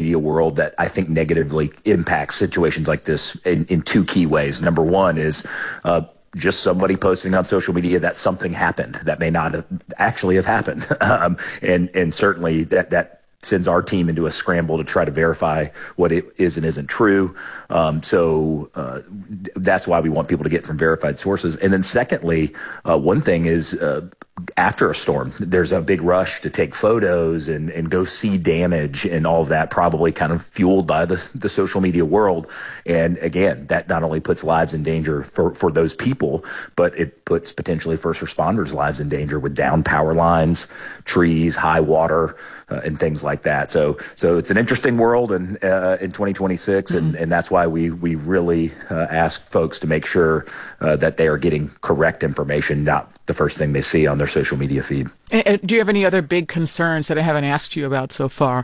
media world that I think negatively impacts situations like this in two key ways. Number one is just somebody posting on social media that something happened that may not actually have happened. And certainly that sends our team into a scramble to try to verify what it is and isn't true. So that's why we want people to get from verified sources. And then secondly, one thing is after a storm, there's a big rush to take photos and go see damage and all of that, probably kind of fueled by the social media world. And again, that not only puts lives in danger for those people, but it puts potentially first responders' lives in danger with down power lines, trees, high water, and things like that. So it's an interesting world in 2026, and that's why we really ask folks to make sure that they are getting correct information, not the first thing they see on their social media feed. Do you have any other big concerns that I haven't asked you about so far?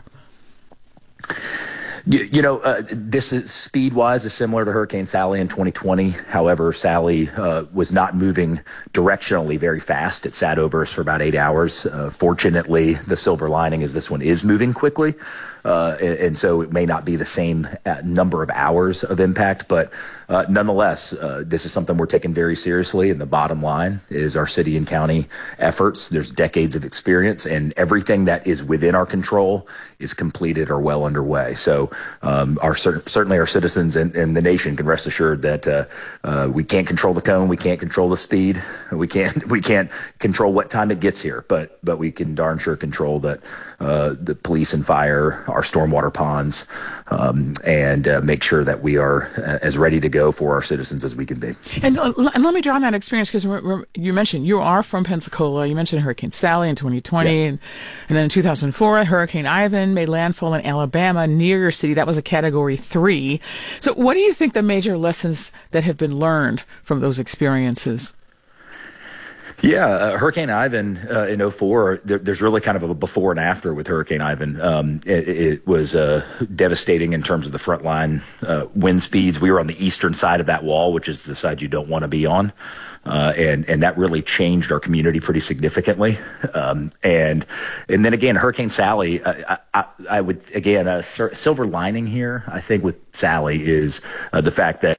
This is speed-wise is similar to Hurricane Sally in 2020. However, Sally was not moving directionally very fast. It sat over us for about 8 hours. Fortunately, the silver lining is this one is moving quickly. And so it may not be the same number of hours of impact, but nonetheless, this is something we're taking very seriously. And the bottom line is our city and county efforts. There's decades of experience, and everything that is within our control is completed or well underway. So certainly our citizens and the nation can rest assured that we can't control the cone, we can't control the speed, we can't control what time it gets here, but we can darn sure control that the police and fire, our stormwater ponds, and make sure that we are as ready to go for our citizens as we can be. And let me draw on that experience, because you mentioned you are from Pensacola. You mentioned Hurricane Sally in 2020, and then in 2004, Hurricane Ivan made landfall in Alabama near your city. That was a Category 3. So what do you think the major lessons that have been learned from those experiences? Yeah, Hurricane Ivan in 2004, there's really kind of a before and after with Hurricane Ivan. It was devastating in terms of the frontline wind speeds. We were on the eastern side of that wall, which is the side you don't want to be on. And that really changed our community pretty significantly. And then again, Hurricane Sally, I would, again, a silver lining here, I think, with Sally is the fact that.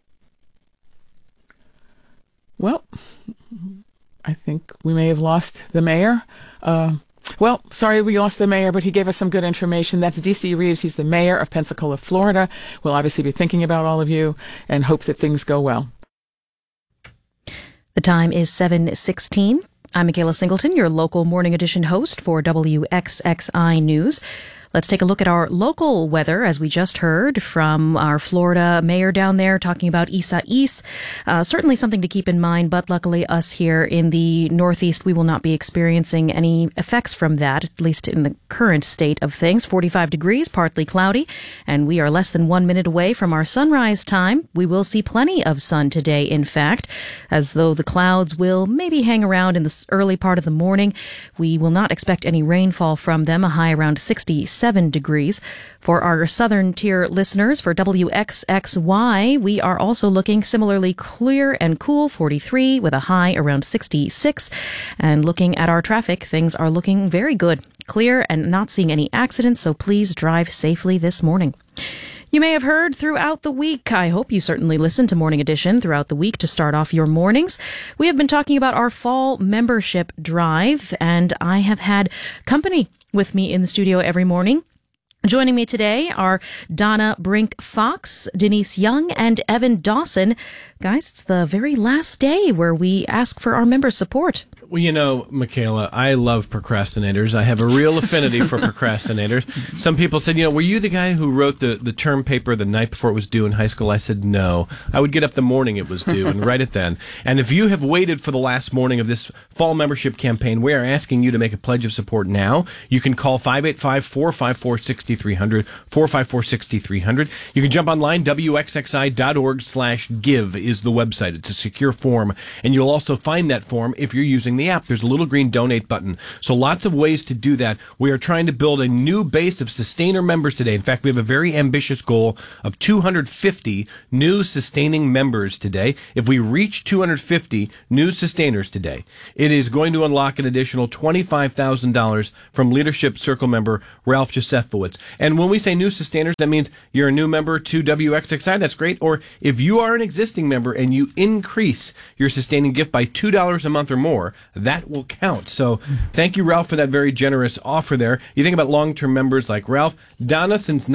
Well, I think we may have lost the mayor. Sorry we lost the mayor, but he gave us some good information. That's D.C. Reeves. He's the mayor of Pensacola, Florida. We'll obviously be thinking about all of you and hope that things go well. The time is 7:16. I'm Michaela Singleton, your local Morning Edition host for WXXI News. Let's take a look at our local weather, as we just heard from our Florida mayor down there talking about Isaias. Certainly something to keep in mind, but luckily us here in the Northeast, we will not be experiencing any effects from that, at least in the current state of things. 45 degrees, partly cloudy, and we are less than 1 minute away from our sunrise time. We will see plenty of sun today, in fact, as though the clouds will maybe hang around in the early part of the morning. We will not expect any rainfall from them, a high around 67 degrees. For our southern tier listeners, for WXXY, we are also looking similarly clear and cool, 43, with a high around 66. And looking at our traffic, things are looking very good. Clear and not seeing any accidents, so please drive safely this morning. You may have heard throughout the week, I hope you certainly listen to Morning Edition throughout the week to start off your mornings. We have been talking about our fall membership drive, and I have had company with me in the studio every morning. Joining me today are Donna Brink-Fox, Denise Young, and Evan Dawson. Guys, it's the very last day where we ask for our member support. Well, you know, Michaela, I love procrastinators. I have a real affinity for procrastinators. Some people said, were you the guy who wrote the term paper the night before it was due in high school? I said, no. I would get up the morning it was due and write it then. And if you have waited for the last morning of this fall membership campaign, we are asking you to make a pledge of support now. You can call 585-454-6300, 454-6300. You can jump online, wxxi.org/give is is the website. It's a secure form, and you'll also find that form if you're using the app. There's a little green donate button. So lots of ways to do that. We are trying to build a new base of Sustainer members today. In fact, we have a very ambitious goal of 250 new sustaining members today. If we reach 250 new sustainers today, it is going to unlock an additional $25,000 from Leadership Circle member Ralph Josefowitz. And when we say new sustainers, that means you're a new member to WXXI. That's great. Or if you are an existing member and you increase your sustaining gift by $2 a month or more, that will count. So thank you, Ralph, for that very generous offer there. You think about long-term members like Ralph. Donna, since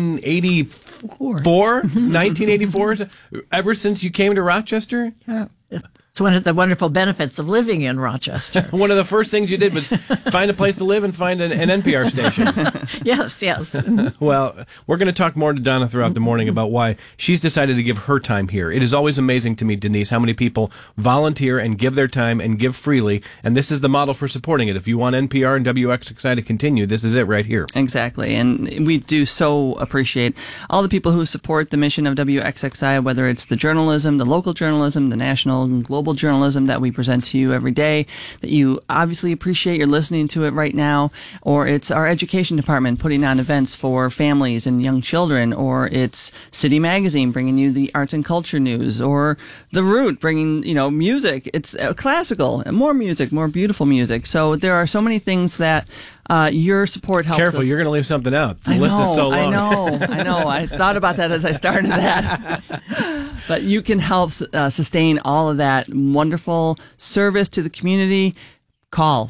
1984, ever since you came to Rochester? It's one of the wonderful benefits of living in Rochester. One of the first things you did was find a place to live and find an NPR station. Yes. Well, we're going to talk more to Donna throughout the morning about why she's decided to give her time here. It is always amazing to me, Denise, how many people volunteer and give their time and give freely, and this is the model for supporting it. If you want NPR and WXXI to continue, this is it right here. Exactly, and we do so appreciate all the people who support the mission of WXXI, whether it's the journalism, the local journalism, the national and global journalism that we present to you every day, that you obviously appreciate. You're listening to it right now, or it's our education department putting on events for families and young children, or it's City Magazine bringing you the arts and culture news, or The Root bringing, music. It's classical, more music, more beautiful music. So there are so many things that your support helps Careful, us. you're going to leave something out. The I list is so long. I know. I thought about that as I started that. But you can help sustain all of that wonderful service to the community. Call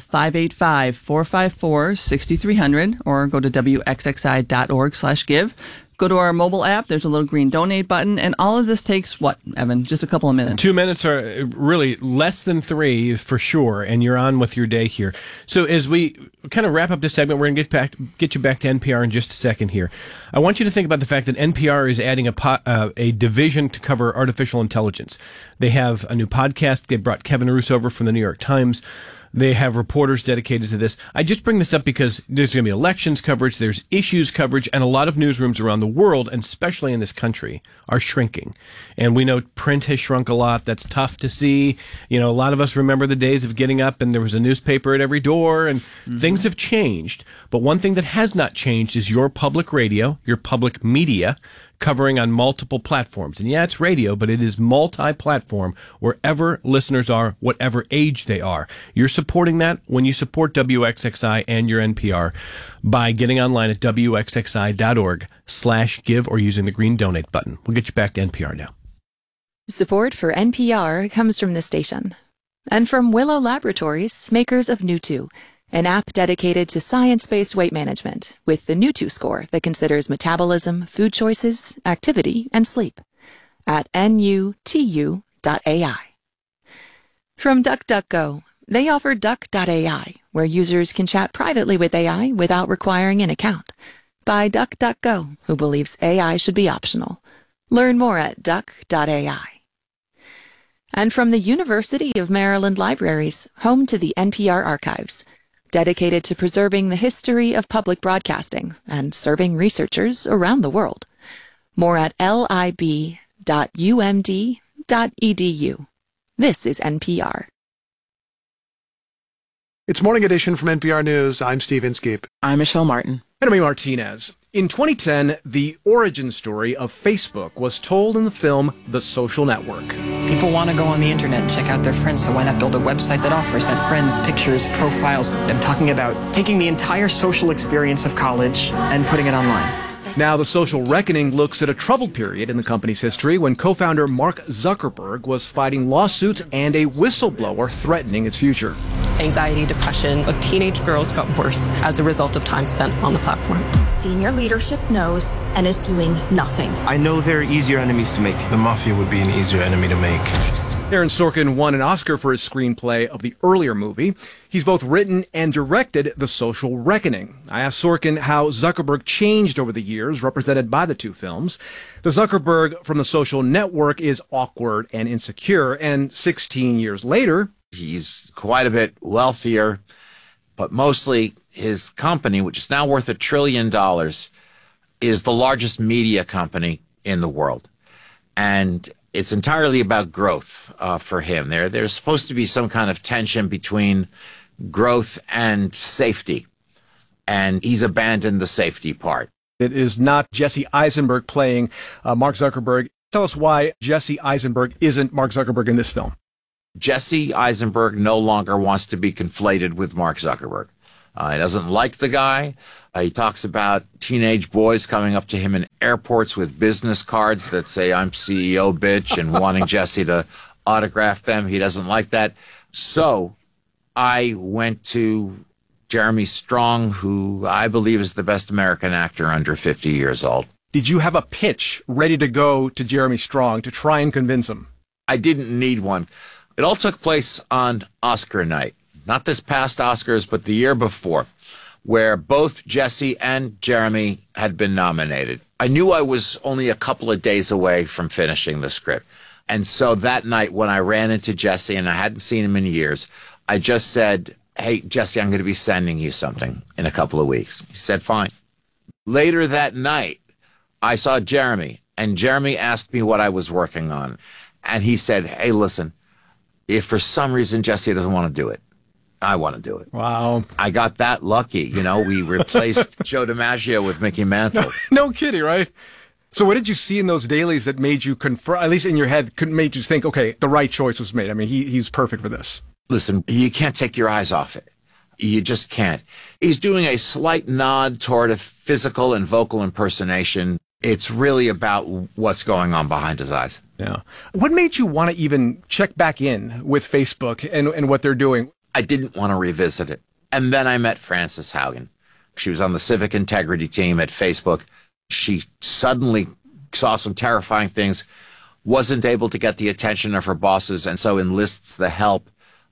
585-454-6300 or go to wxxi.org/give. Go to our mobile app. There's a little green donate button. And all of this takes, what, Evan? Just a couple of minutes. 2 minutes are really less than 3 for sure, and you're on with your day here. So as we kind of wrap up this segment, we're going to get you back to NPR in just a second here. I want you to think about the fact that NPR is adding a division to cover artificial intelligence. They have a new podcast. They brought Kevin Roose over from the New York Times. They have reporters dedicated to this. I just bring this up because there's going to be elections coverage, there's issues coverage, and a lot of newsrooms around the world, and especially in this country, are shrinking. And we know print has shrunk a lot. That's tough to see. A lot of us remember the days of getting up and there was a newspaper at every door, and things have changed. But one thing that has not changed is your public radio, your public media, covering on multiple platforms. And yeah, it's radio, but it is multi-platform wherever listeners are, whatever age they are. You're supporting that when you support WXXI and your NPR by getting online at wxxi.org/give or using the green donate button. We'll get you back to NPR now. Support for NPR comes from the station and from Willow Laboratories, makers of Nutu, an app dedicated to science-based weight management with the Nutu score that considers metabolism, food choices, activity, and sleep at nutu.ai. From DuckDuckGo, they offer Duck.ai, where users can chat privately with AI without requiring an account. By DuckDuckGo, who believes AI should be optional. Learn more at Duck.ai. And from the University of Maryland Libraries, home to the NPR archives, dedicated to preserving the history of public broadcasting and serving researchers around the world. More at lib.umd.edu. This is NPR. It's Morning Edition from NPR News. I'm Steve Inskeep. I'm Michelle Martin. And I'm Martinez. In 2010, the origin story of Facebook was told in the film The Social Network. People want to go on the internet and check out their friends, so why not build a website that offers that friends, pictures, profiles? I'm talking about taking the entire social experience of college and putting it online. Now, The Social Reckoning looks at a troubled period in the company's history when co-founder Mark Zuckerberg was fighting lawsuits and a whistleblower threatening its future. Anxiety, depression of teenage girls got worse as a result of time spent on the platform. Senior leadership knows and is doing nothing. I know there are easier enemies to make. The mafia would be an easier enemy to make. Aaron Sorkin won an Oscar for his screenplay of the earlier movie. He's both written and directed The Social Reckoning. I asked Sorkin how Zuckerberg changed over the years, represented by the two films. The Zuckerberg from The Social Network is awkward and insecure, and 16 years later, he's quite a bit wealthier, but mostly his company, which is now worth $1 trillion, is the largest media company in the world. And It's entirely about growth for him. There's supposed to be some kind of tension between growth and safety, and he's abandoned the safety part. It is not Jesse Eisenberg playing Mark Zuckerberg. Tell us why Jesse Eisenberg isn't Mark Zuckerberg in this film. Jesse Eisenberg no longer wants to be conflated with Mark Zuckerberg. He doesn't like the guy. He talks about teenage boys coming up to him in airports with business cards that say, "I'm CEO, bitch," and wanting Jesse to autograph them. He doesn't like that. So I went to Jeremy Strong, who I believe is the best American actor under 50 years old. Did you have a pitch ready to go to Jeremy Strong to try and convince him? I didn't need one. It all took place on Oscar night. Not this past Oscars, but the year before, where both Jesse and Jeremy had been nominated. I knew I was only a couple of days away from finishing the script. And so that night when I ran into Jesse, and I hadn't seen him in years, I just said, "Hey, Jesse, I'm going to be sending you something in a couple of weeks." He said, "Fine." Later that night, I saw Jeremy, and Jeremy asked me what I was working on. And he said, "Hey, listen, if for some reason Jesse doesn't want to do it, I want to do it." Wow. I got that lucky. You know, we replaced Joe DiMaggio with Mickey Mantle. No kidding, right? So what did you see in those dailies that made you confirm, at least in your head, made you think, okay, the right choice was made? I mean, he's perfect for this. Listen, you can't take your eyes off it. You just can't. He's doing a slight nod toward a physical and vocal impersonation. It's really about what's going on behind his eyes. Yeah. What made you want to even check back in with Facebook and what they're doing? I didn't want to revisit it. And then I met Frances Haugen. She was on the civic integrity team at Facebook. She suddenly saw some terrifying things, wasn't able to get the attention of her bosses, and so enlists the help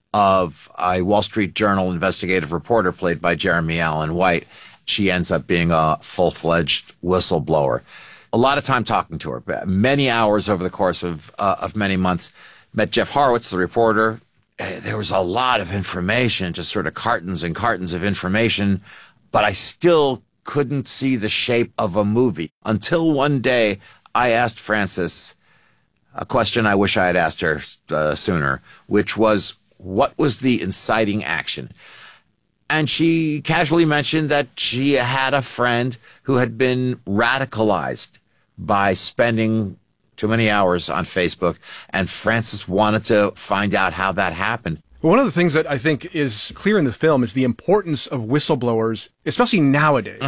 of a Wall Street Journal investigative reporter played by Jeremy Allen White. She ends up being a full-fledged whistleblower. A lot of time talking to her, many hours over the course of many months. Met Jeff Horowitz, the reporter. There was a lot of information, just sort of cartons and cartons of information, but I still couldn't see the shape of a movie until one day I asked Frances a question I wish I had asked her sooner, which was, what was the inciting action? And she casually mentioned that she had a friend who had been radicalized by spending too many hours on Facebook, and Frances wanted to find out how that happened. One of the things that I think is clear in the film is the importance of whistleblowers, especially nowadays.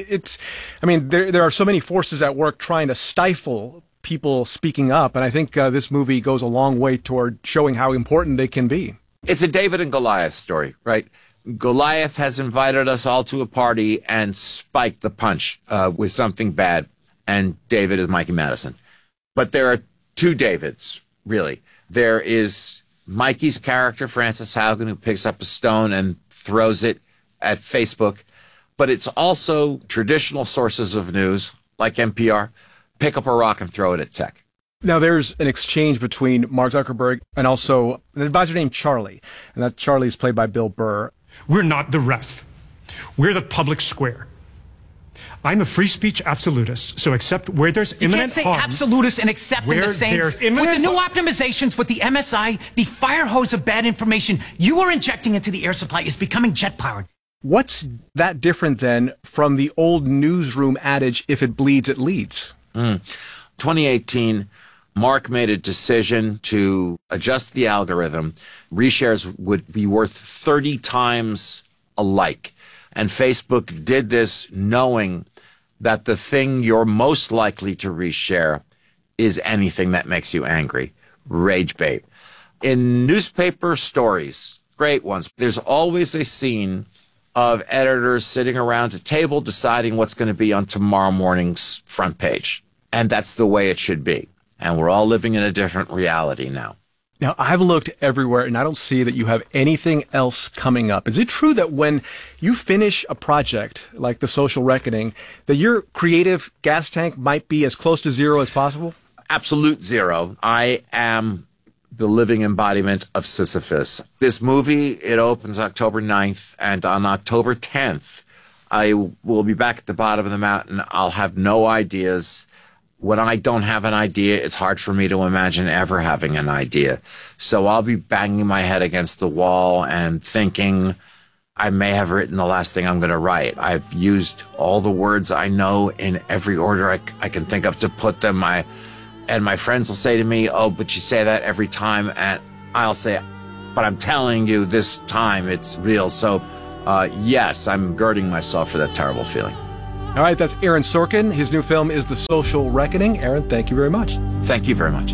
Mm-hmm. There are so many forces at work trying to stifle people speaking up, and I think this movie goes a long way toward showing how important they can be. It's a David and Goliath story, right? Goliath has invited us all to a party and spiked the punch with something bad, and David is Mikey Madison. But there are two Davids, really. There is Mikey's character, Frances Haugen, who picks up a stone and throws it at Facebook. But it's also traditional sources of news, like NPR, pick up a rock and throw it at tech. Now, there's an exchange between Mark Zuckerberg and also an advisor named Charlie. And that Charlie is played by Bill Burr. We're not the ref. We're the public square. I'm a free speech absolutist, so except where there's imminent harm... You can't say absolutist and accept in the same... With the new optimizations, with the MSI, the fire hose of bad information you are injecting into the air supply is becoming jet-powered. What's that different, then, from the old newsroom adage, if it bleeds, it leads? 2018, Mark made a decision to adjust the algorithm. Reshares would be worth 30 times a like. And Facebook did this knowing that the thing you're most likely to reshare is anything that makes you angry. Rage bait. In newspaper stories, great ones, there's always a scene of editors sitting around a table deciding what's going to be on tomorrow morning's front page. And that's the way it should be. And we're all living in a different reality now. Now, I've looked everywhere, and I don't see that you have anything else coming up. Is it true that when you finish a project like The Social Reckoning, that your creative gas tank might be as close to zero as possible? Absolute zero. I am the living embodiment of Sisyphus. This movie, it opens October 9th, and on October 10th, I will be back at the bottom of the mountain. I'll have no ideas. when I don't have an idea, it's hard for me to imagine ever having an idea. So I'll be banging my head against the wall and thinking I may have written the last thing I'm going to write. I've used all the words I know in every order I can think of to put them. And my friends will say to me, "Oh, but you say that every time." And I'll say, "But I'm telling you, this time it's real." So, yes, I'm girding myself for that terrible feeling. All right, that's Aaron Sorkin. His new film is The Social Reckoning. Aaron, thank you very much. Thank you very much.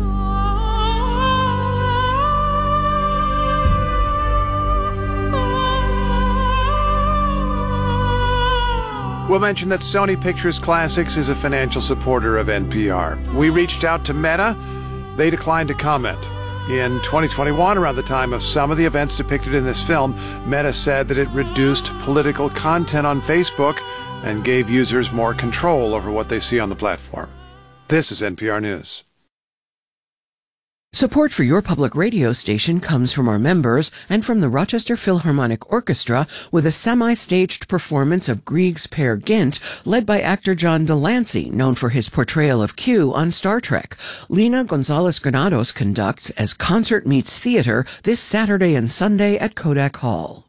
We'll mention that Sony Pictures Classics is a financial supporter of NPR. We reached out to Meta. They declined to comment. In 2021, around the time of some of the events depicted in this film, Meta said that it reduced political content on Facebook and gave users more control over what they see on the platform. This is NPR News. Support for your public radio station comes from our members and from the Rochester Philharmonic Orchestra with a semi-staged performance of Grieg's Peer Gynt, led by actor John Delancey, known for his portrayal of Q on Star Trek. Lina Gonzalez-Granados conducts as concert meets theater this Saturday and Sunday at Kodak Hall.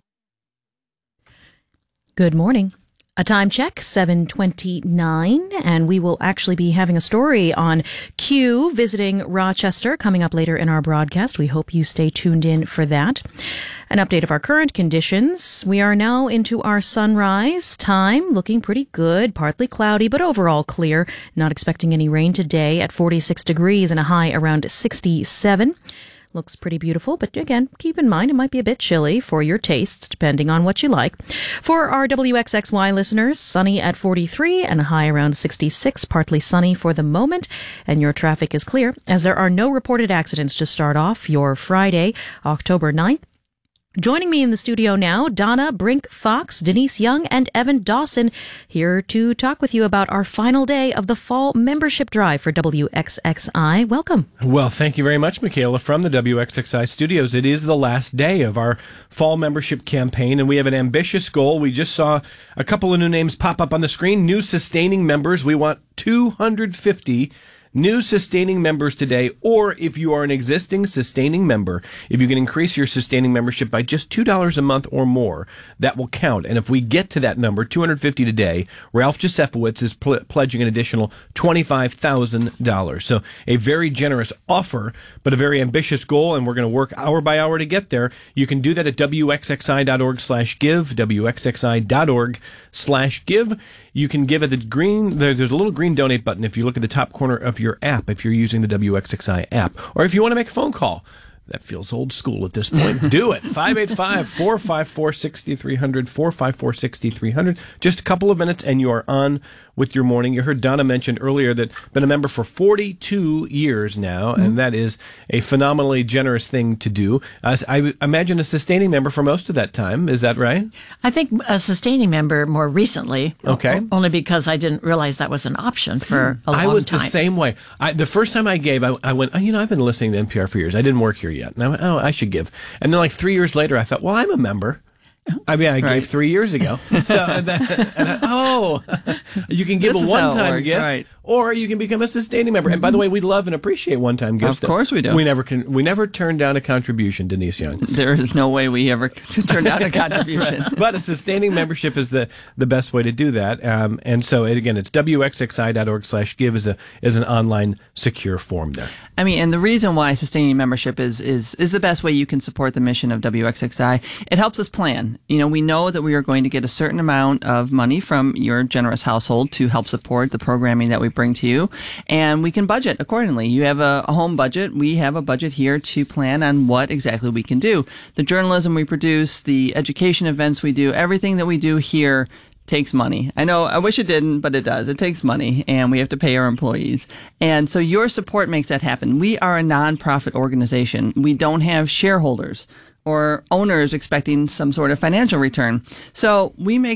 Good morning. A time check, 7:29, and we will actually be having a story on Q visiting Rochester coming up later in our broadcast. We hope you stay tuned in for that. An update of our current conditions. We are now into our sunrise time, looking pretty good, partly cloudy, but overall clear. Not expecting any rain today at 46 degrees and a high around 67. Looks pretty beautiful, but again, keep in mind it might be a bit chilly for your tastes, depending on what you like. For our WXXY listeners, sunny at 43 and a high around 66, partly sunny for the moment, and your traffic is clear, as there are no reported accidents to start off your Friday, October 9th. Joining me in the studio now, Donna Brink-Fox, Denise Young, and Evan Dawson, here to talk with you about our final day of the fall membership drive for WXXI. Welcome. Well, thank you very much, Michaela, from the WXXI studios. It is the last day of our fall membership campaign, and we have an ambitious goal. We just saw a couple of new names pop up on the screen. New sustaining members. We want 250 new sustaining members today, or if you are an existing sustaining member, if you can increase your sustaining membership by just $2 a month or more, that will count. And if we get to that number, 250 today, Ralph Josefowicz is pledging an additional $25,000. So a very generous offer, but a very ambitious goal, and we're going to work hour by hour to get there. You can do that at wxxi.org/give, wxxi.org/give. You can give at the green, there's a little green donate button if you look at the top corner of your app, if you're using the WXXI app, or if you want to make a phone call. That feels old school at this point. Do it. 585-454-6300, 454-6300. Just a couple of minutes and you are on with your morning. You heard Donna mention earlier that been a member for 42 years now, and that is a phenomenally generous thing to do. I imagine a sustaining member for most of that time. Is that right? I think a sustaining member more recently. Okay. Only because I didn't realize that was an option for a long time. I was the same way. The first time I gave, I went, I've been listening to NPR for years. I didn't work here yet. And I went, I should give. And then like 3 years later, I thought, well, I'm a member. I gave 3 years ago. So, you can give a one-time gift, or you can become a sustaining member. And by the way, we love and appreciate one-time gifts. Of course we do. We never turn down a contribution, Denise Young. There is no way we ever turn down a contribution. Right. But a sustaining membership is the best way to do that. And so, again, it's wxxi.org/give is an online secure form there. I mean, and the reason why sustaining membership is the best way you can support the mission of WXXI, it helps us plan. You know, we know that we are going to get a certain amount of money from your generous household to help support the programming that we bring to you, and we can budget accordingly. You have a home budget. We have a budget here to plan on what exactly we can do. The journalism we produce, the education events we do, everything that we do here takes money. I know, I wish it didn't, but it does. It takes money, and we have to pay our employees. And so your support makes that happen. We are a nonprofit organization. We don't have shareholders or owners expecting some sort of financial return. So we make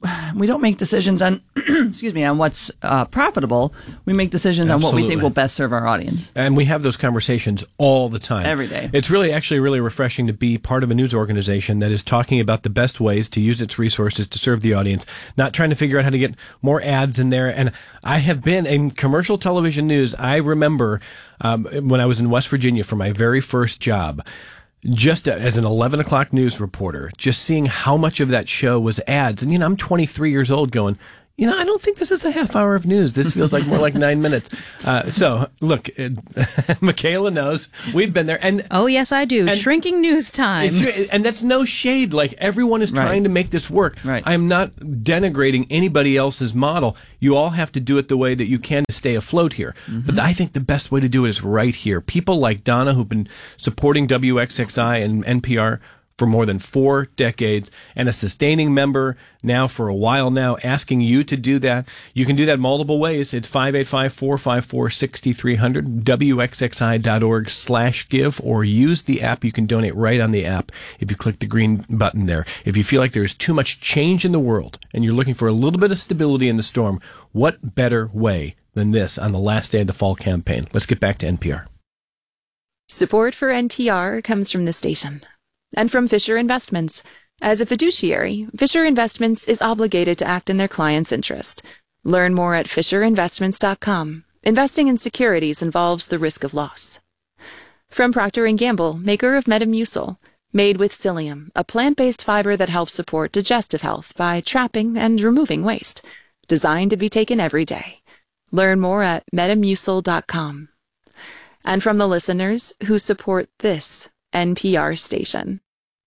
don't make decisions on, on what's profitable. We make decisions on what we think will best serve our audience. And we have those conversations all the time. Every day. It's really refreshing to be part of a news organization that is talking about the best ways to use its resources to serve the audience, not trying to figure out how to get more ads in there. And I have been in commercial television news. I remember when I was in West Virginia for my very first job, just as an 11 o'clock news reporter, just seeing how much of that show was ads. And, I'm 23 years old going, I don't think this is a half hour of news. This feels like more like 9 minutes. So, look, Michaela knows. We've been there. And oh, yes, I do. Shrinking news time. And that's no shade. Like, everyone is trying to make this work. Right. I'm not denigrating anybody else's model. You all have to do it the way that you can to stay afloat here. Mm-hmm. But I think the best way to do it is right here. People like Donna, who've been supporting WXXI and NPR for more than 4 decades, and a sustaining member now for a while now, asking you to do that. You can do that multiple ways. It's 585-454-6300, WXXI.org/give, or use the app. You can donate right on the app if you click the green button there. If you feel like there's too much change in the world and you're looking for a little bit of stability in the storm, what better way than this on the last day of the fall campaign? Let's get back to NPR. Support for NPR comes from the station and from Fisher Investments. As a fiduciary, Fisher Investments is obligated to act in their client's interest. Learn more at FisherInvestments.com. Investing in securities involves the risk of loss. From Procter & Gamble, maker of Metamucil, made with psyllium, a plant-based fiber that helps support digestive health by trapping and removing waste. Designed to be taken every day. Learn more at Metamucil.com. And from the listeners who support this NPR station.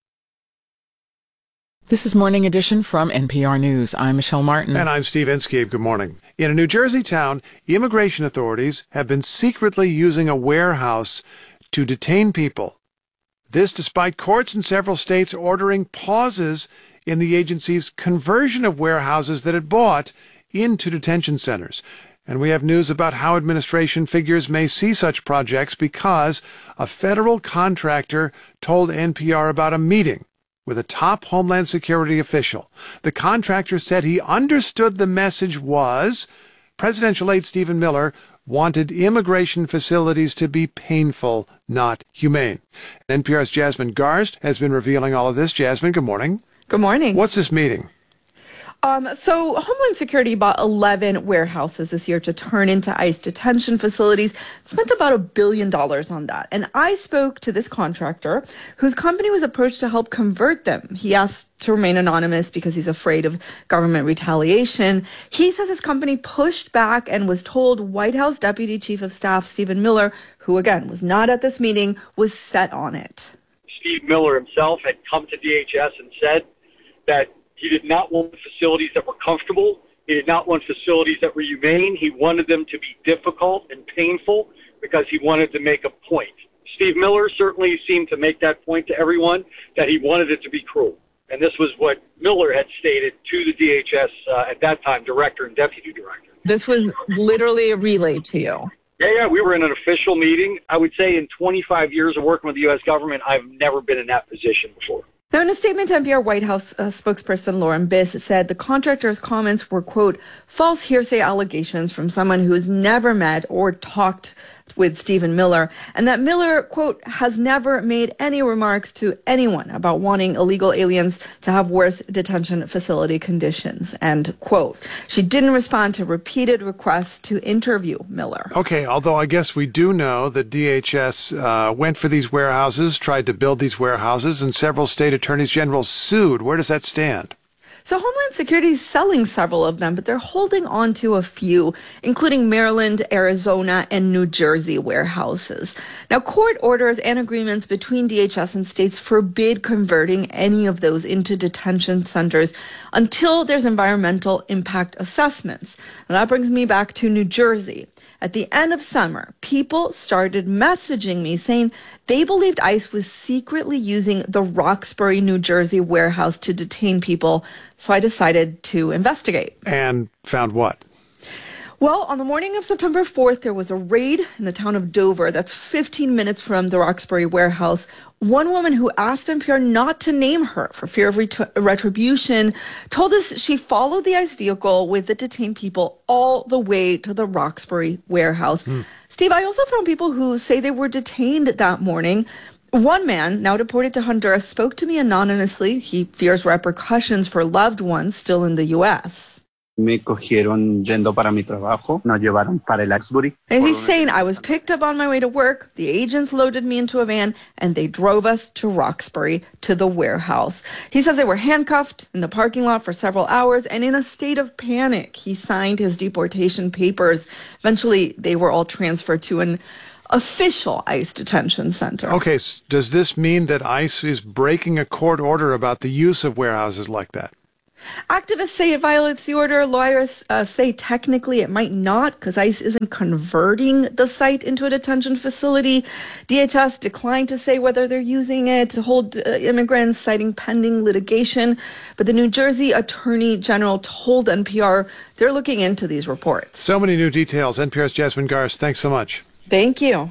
This is Morning Edition from NPR News. I'm Michelle Martin. And I'm Steve Inskeep. Good morning. In a New Jersey town, immigration authorities have been secretly using a warehouse to detain people. This despite courts in several states ordering pauses in the agency's conversion of warehouses that it bought into detention centers. And we have news about how administration figures may see such projects because a federal contractor told NPR about a meeting with a top Homeland Security official. The contractor said he understood the message was presidential aide Stephen Miller wanted immigration facilities to be painful, not humane. NPR's Jasmine Garsd has been revealing all of this. Jasmine, good morning. Good morning. What's this meeting? So Homeland Security bought 11 warehouses this year to turn into ICE detention facilities, spent about $1 billion on that. And I spoke to this contractor whose company was approached to help convert them. He asked to remain anonymous because he's afraid of government retaliation. He says his company pushed back and was told White House Deputy Chief of Staff Stephen Miller, who again was not at this meeting, was set on it. Steve Miller himself had come to DHS and said that he did not want facilities that were comfortable. He did not want facilities that were humane. He wanted them to be difficult and painful because he wanted to make a point. Steve Miller certainly seemed to make that point to everyone, that he wanted it to be cruel. And this was what Miller had stated to the DHS at that time, director and deputy director. This was literally relayed to you. Yeah, we were in an official meeting. I would say in 25 years of working with the U.S. government, I've never been in that position before. Now, in a statement to NPR, White House spokesperson Lauren Biss said the contractor's comments were, quote, false hearsay allegations from someone who has never met or talked with Stephen Miller, and that Miller, quote, has never made any remarks to anyone about wanting illegal aliens to have worse detention facility conditions, end quote. She didn't respond to repeated requests to interview Miller. Okay, although I guess we do know that DHS went for these warehouses, tried to build these warehouses, and several state attorneys general sued. Where does that stand? So Homeland Security is selling several of them, but they're holding on to a few, including Maryland, Arizona, and New Jersey warehouses. Now, court orders and agreements between DHS and states forbid converting any of those into detention centers until there's environmental impact assessments. And that brings me back to New Jersey. At the end of summer, people started messaging me saying they believed ICE was secretly using the Roxbury, New Jersey warehouse to detain people. So I decided to investigate. And found what? Well, on the morning of September 4th, there was a raid in the town of Dover. That's 15 minutes from the Roxbury warehouse. One woman who asked NPR not to name her for fear of retribution told us she followed the ICE vehicle with the detained people all the way to the Roxbury warehouse. Steve, I also found people who say they were detained that morning. One man, now deported to Honduras, spoke to me anonymously. He fears repercussions for loved ones still in the U.S. Me cogieron yendo para mi trabajo, nos llevaron para el Roxbury. And he's saying, I was picked up on my way to work. The agents loaded me into a van and they drove us to Roxbury, to the warehouse. He says they were handcuffed in the parking lot for several hours and in a state of panic. He signed his deportation papers. Eventually, they were all transferred to an official ICE detention center. Okay, so does this mean that ICE is breaking a court order about the use of warehouses like that? Activists say it violates the order. Lawyers say technically it might not because ICE isn't converting the site into a detention facility. DHS declined to say whether they're using it to hold immigrants, citing pending litigation. But the New Jersey Attorney General told NPR they're looking into these reports. So many new details. NPR's Jasmine Garsd, thanks so much. Thank you.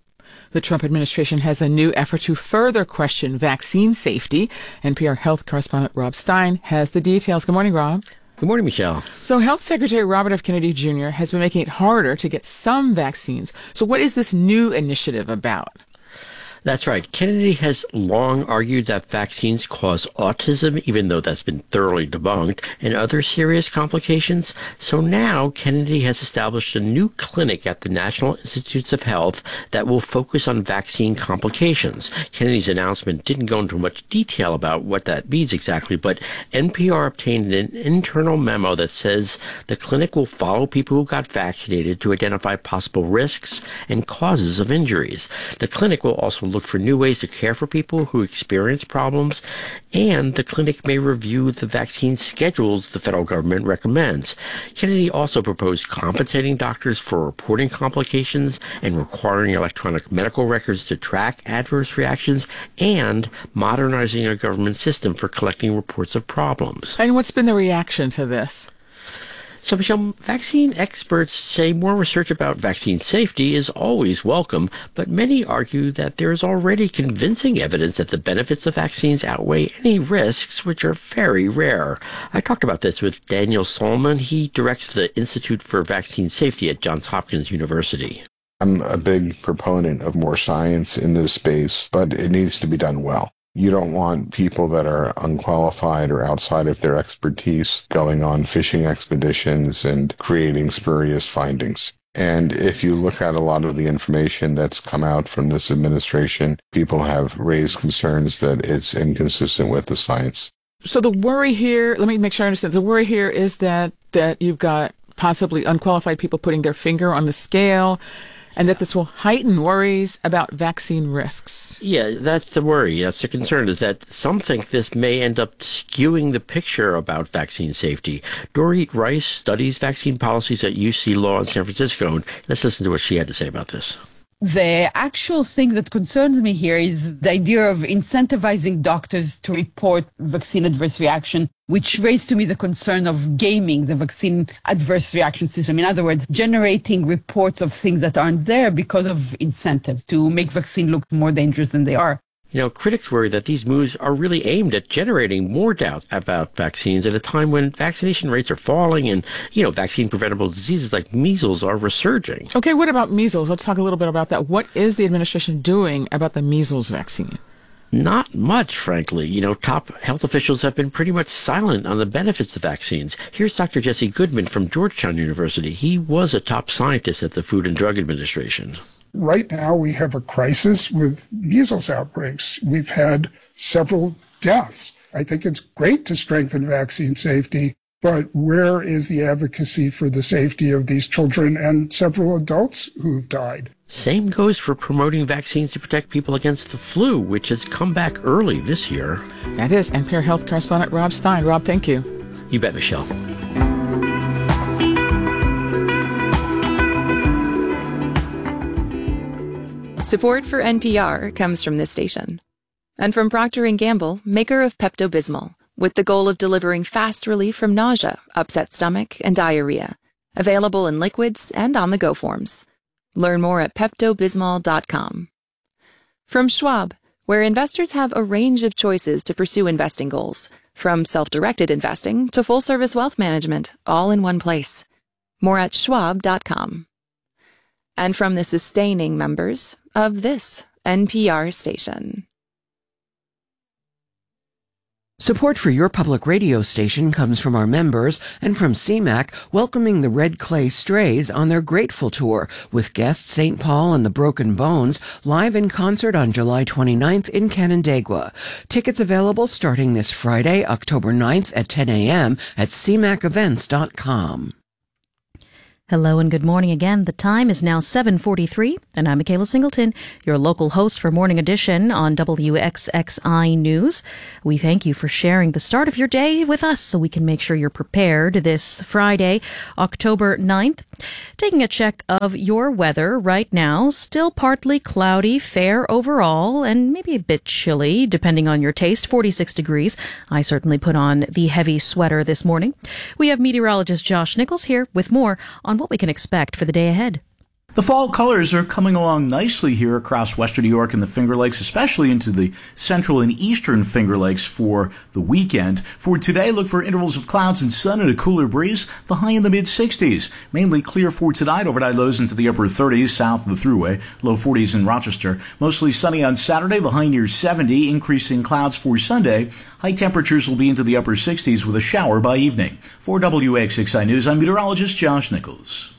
The Trump administration has a new effort to further question vaccine safety. NPR health correspondent Rob Stein has the details. Good morning, Rob. Good morning, Michelle. So Health Secretary Robert F. Kennedy Jr. has been making it harder to get some vaccines. So what is this new initiative about? That's right. Kennedy has long argued that vaccines cause autism, even though that's been thoroughly debunked, and other serious complications. So now Kennedy has established a new clinic at the National Institutes of Health that will focus on vaccine complications. Kennedy's announcement didn't go into much detail about what that means exactly, but NPR obtained an internal memo that says the clinic will follow people who got vaccinated to identify possible risks and causes of injuries. The clinic will also look for new ways to care for people who experience problems, and the clinic may review the vaccine schedules the federal government recommends. Kennedy also proposed compensating doctors for reporting complications and requiring electronic medical records to track adverse reactions, and modernizing a government system for collecting reports of problems. And what's been the reaction to this? So, Michelle, vaccine experts say more research about vaccine safety is always welcome, but many argue that there is already convincing evidence that the benefits of vaccines outweigh any risks, which are very rare. I talked about this with Daniel Solomon. He directs the Institute for Vaccine Safety at Johns Hopkins University. I'm a big proponent of more science in this space, but it needs to be done well. You don't want people that are unqualified or outside of their expertise going on fishing expeditions and creating spurious findings. And if you look at a lot of the information that's come out from this administration, people have raised concerns that it's inconsistent with the science. So the worry here, let me make sure I understand. The worry here is that you've got possibly unqualified people putting their finger on the scale, and that this will heighten worries about vaccine risks. Yeah, that's the worry. That's the concern, is that some think this may end up skewing the picture about vaccine safety. Dorit Rice studies vaccine policies at UC Law in San Francisco, and let's listen to what she had to say about this. The actual thing that concerns me here is the idea of incentivizing doctors to report vaccine adverse reaction, which raised to me the concern of gaming the vaccine adverse reaction system. In other words, generating reports of things that aren't there because of incentives to make vaccine look more dangerous than they are. You know, critics worry that these moves are really aimed at generating more doubt about vaccines at a time when vaccination rates are falling and, vaccine-preventable diseases like measles are resurging. Okay, what about measles? Let's talk a little bit about that. What is the administration doing about the measles vaccine? Not much, frankly. Top health officials have been pretty much silent on the benefits of vaccines. Here's Dr. Jesse Goodman from Georgetown University. He was a top scientist at the Food and Drug Administration. Right now, we have a crisis with measles outbreaks. We've had several deaths. I think it's great to strengthen vaccine safety, but where is the advocacy for the safety of these children and several adults who've died? Same goes for promoting vaccines to protect people against the flu, which has come back early this year. That is NPR health correspondent Rob Stein. Rob, thank you. You bet, Michelle. Support for NPR comes from this station. And from Procter & Gamble, maker of Pepto-Bismol, with the goal of delivering fast relief from nausea, upset stomach, and diarrhea. Available in liquids and on-the-go forms. Learn more at PeptoBismol.com. From Schwab, where investors have a range of choices to pursue investing goals, from self-directed investing to full-service wealth management, all in one place. More at Schwab.com. And from the sustaining members of this NPR station. Support for your public radio station comes from our members and from CMAC, welcoming the Red Clay Strays on their Grateful Tour with guests St. Paul and the Broken Bones live in concert on July 29th in Canandaigua. Tickets available starting this Friday, October 9th at 10 a.m. at cmacevents.com. Hello and good morning again. The time is now 7:43, and I'm Michaela Singleton, your local host for Morning Edition on WXXI News. We thank you for sharing the start of your day with us so we can make sure you're prepared this Friday, October 9th. Taking a check of your weather right now, still partly cloudy, fair overall, and maybe a bit chilly, depending on your taste, 46 degrees. I certainly put on the heavy sweater this morning. We have meteorologist Josh Nichols here with more on what we can expect for the day ahead. The fall colors are coming along nicely here across western New York and the Finger Lakes, especially into the central and eastern Finger Lakes for the weekend. For today, look for intervals of clouds and sun and a cooler breeze, the high in the mid-60s. Mainly clear for tonight, overnight lows into the upper 30s south of the Thruway, low 40s in Rochester. Mostly sunny on Saturday, the high near 70, increasing clouds for Sunday. High temperatures will be into the upper 60s with a shower by evening. For WXXI News, I'm meteorologist Josh Nichols.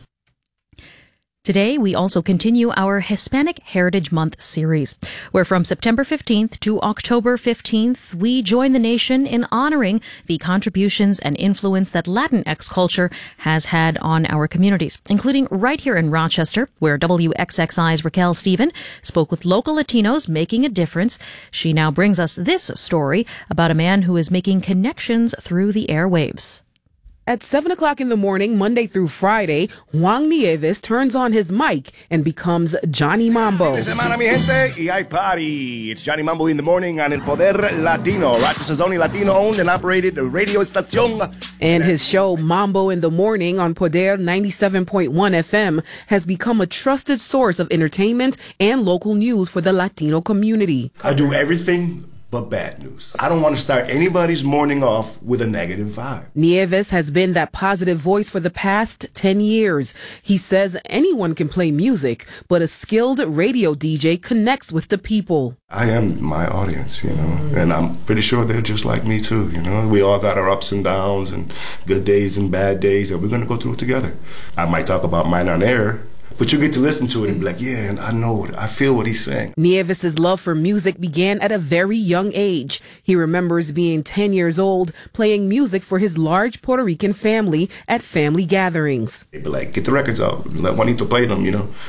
Today, we also continue our Hispanic Heritage Month series, where from September 15th to October 15th, we join the nation in honoring the contributions and influence that Latinx culture has had on our communities, including right here in Rochester, where WXXI's Raquel Stephen spoke with local Latinos making a difference. She now brings us this story about a man who is making connections through the airwaves. At 7 o'clock in the morning, Monday through Friday, Juan Nieves turns on his mic and becomes Johnny Mambo. Semana, mi gente, y hay party. It's Johnny Mambo in the morning on El Poder Latino, Rochester's only Latino-owned and operated radio estación. And his show, Mambo in the Morning on Poder 97.1 FM, has become a trusted source of entertainment and local news for the Latino community. I do everything but bad news. I don't want to start anybody's morning off with a negative vibe. Nieves has been that positive voice for the past 10 years. He says anyone can play music, but a skilled radio DJ connects with the people. I am my audience, and I'm pretty sure they're just like me too, We all got our ups and downs and good days and bad days, and we're going to go through it together. I might talk about mine on air, but you get to listen to it and be like, yeah, and I feel what he's saying. Nieves' love for music began at a very young age. He remembers being 10 years old, playing music for his large Puerto Rican family at family gatherings. They'd be like, get the records out, let Juanito play them,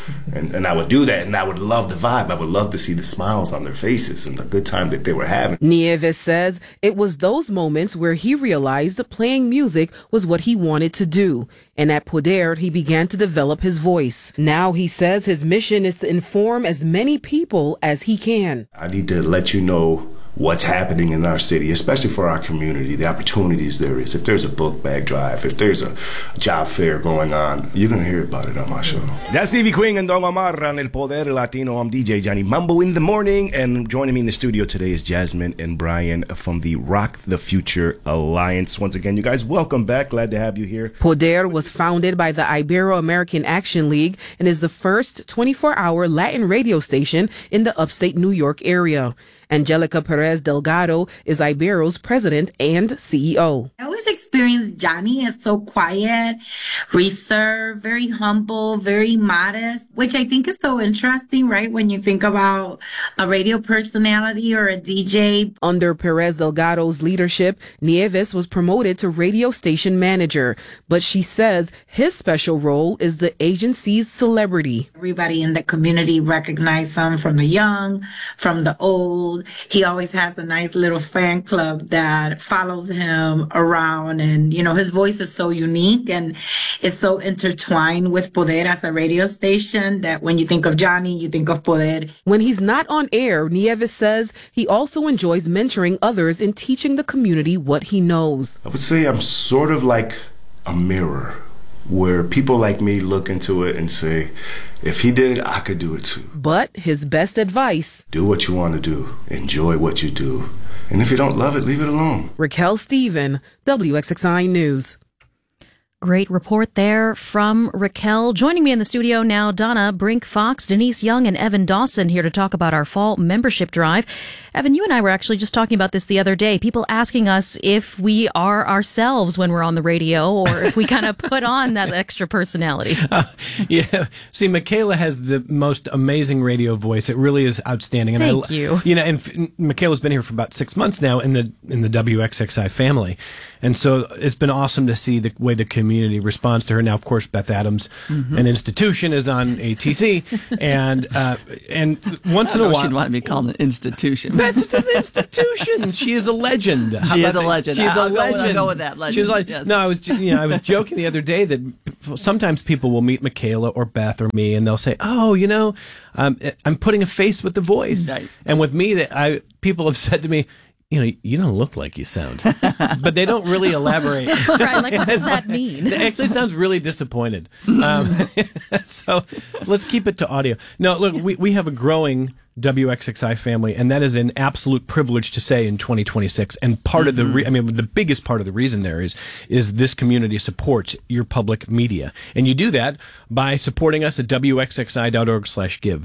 And I would do that, and I would love the vibe. I would love to see the smiles on their faces and the good time that they were having. Nieves says it was those moments where he realized that playing music was what he wanted to do. And at Poder, he began to develop his voice. Now he says his mission is to inform as many people as he can. I need to let you know what's happening in our city, especially for our community, the opportunities there is. If there's a book bag drive, if there's a job fair going on, you're going to hear about it on my show. That's Stevie Queen and Don Omar on El Poder Latino. I'm DJ Johnny Mambo in the morning, and joining me in the studio today is Jasmine and Brian from the Rock the Future Alliance. Once again, you guys, welcome back. Glad to have you here. Poder was founded by the Ibero-American Action League and is the first 24-hour Latin radio station in the upstate New York area. Angelica Perez Delgado is Ibero's president and CEO. I always experienced Johnny as so quiet, reserved, very humble, very modest, which I think is so interesting, right? When you think about a radio personality or a DJ. Under Perez Delgado's leadership, Nieves was promoted to radio station manager, but she says his special role is the agency's celebrity. Everybody in the community recognizes him, from the young, from the old. He always has a nice little fan club that follows him around, and his voice is so unique and is so intertwined with Poder as a radio station that when you think of Johnny, you think of Poder. When he's not on air, Nieves says he also enjoys mentoring others and teaching the community what he knows. I would say I'm sort of like a mirror. where people like me look into it and say, if he did it, I could do it too. But his best advice: do what you want to do. Enjoy what you do. And if you don't love it, leave it alone. Raquel Stephen, WXXI News. Great report there from Raquel. Joining me in the studio now, Donna Brink Fox, Denise Young, and Evan Dawson here to talk about our fall membership drive. Evan, you and I were actually just talking about this the other day. People asking us if we are ourselves when we're on the radio or if we kind of put on that extra personality. Yeah. See, Michaela has the most amazing radio voice. It really is outstanding. And Thank you. You know, and Michaela's been here for about 6 months now in the WXXI family. And so it's been awesome to see the way the community responds to her. Now, of course, Beth Adams, an institution, is on ATC, and once in a while she'd want to be called an institution. Beth is an institution. She is a legend. She is a legend. She's a legend. legend. I'll go with that. Legend. She's like, yes. No, I was joking the other day that sometimes people will meet Michaela or Beth or me, and they'll say, "Oh, I'm putting a face with the voice." Right. And with me, people have said to me, you don't look like you sound, but they don't really elaborate. Right, like, what does that mean? It actually sounds really disappointed. So let's keep it to audio. No, look, we have a growing WXXI family, and that is an absolute privilege to say in 2026. And part of the biggest part of the reason there is this community supports your public media. And you do that by supporting us at WXXI.org/give.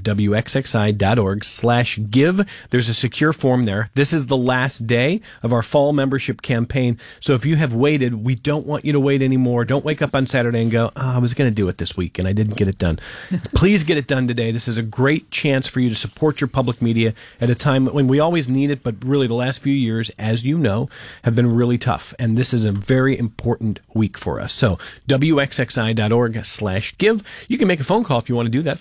WXXI.org/give. There's a secure form there. This is the last day of our fall membership campaign. So if you have waited, we don't want you to wait anymore. Don't wake up on Saturday and go, I was going to do it this week and I didn't get it done. Please get it done today. This is a great chance for you to support your public media at a time when we always need it, but really the last few years, as you know, have been really tough. And this is a very important week for us. So WXXI.org/give. You can make a phone call if you want to do that,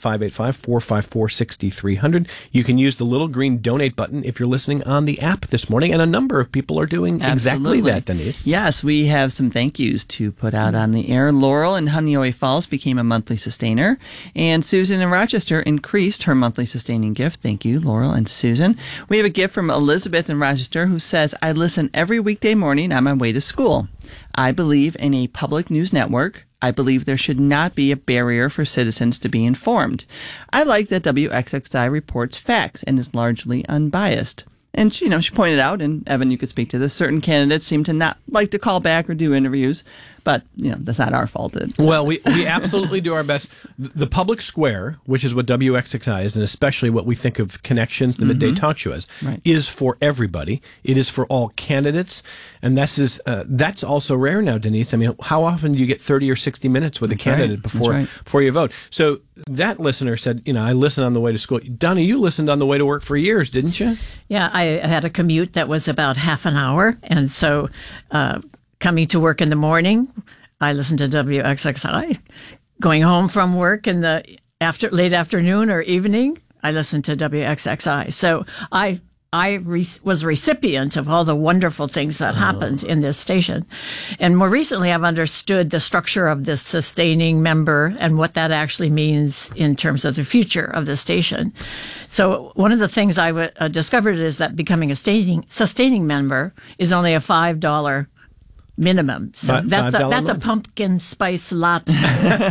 585-454-6300. You can use the little green donate button if you're listening on the app this morning, and a number of people are doing exactly that, Denise. Yes, we have some thank yous to put out on the air. Laurel in Honeoye Falls became a monthly sustainer, and Susan in Rochester increased her monthly sustaining gift. Thank you, Laurel and Susan. We have a gift from Elizabeth in Rochester, who says, I listen every weekday morning on my way to school. I believe in a public news network. I believe there should not be a barrier for citizens to be informed. I like that WXXI reports facts and is largely unbiased. And, she pointed out, and Evan, you could speak to this, certain candidates seem to not like to call back or do interviews, but, that's not our fault. Well, we absolutely do our best. The public square, which is what WXXI is, and especially what we think of Connections, the Midday Talk Show as, is for everybody. It is for all candidates, and that's also rare now, Denise. I mean, how often do you get 30 or 60 minutes with a candidate before you vote? So that listener said, I listen on the way to school. Donna, you listened on the way to work for years, didn't you? Yeah, I had a commute that was about half an hour, and so coming to work in the morning, I listened to WXXI. Going home from work in the late afternoon or evening, I listened to WXXI. So I was a recipient of all the wonderful things that happened in this station. And more recently, I've understood the structure of this sustaining member and what that actually means in terms of the future of the station. So one of the things I discovered is that becoming a sustaining member is only a $5 minimum. So that's a pumpkin spice latte. So